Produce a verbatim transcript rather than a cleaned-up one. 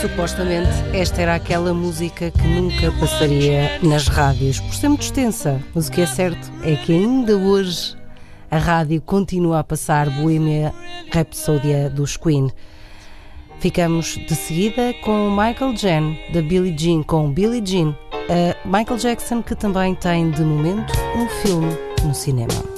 Supostamente esta era aquela música que nunca passaria nas rádios, por ser muito extensa, mas o que é certo é que ainda hoje a rádio continua a passar Bohemian Rhapsody dos Queen. Ficamos de seguida com Michael Jean, da Billie Jean, com Billie Jean, a Michael Jackson, que também tem de momento um filme no cinema.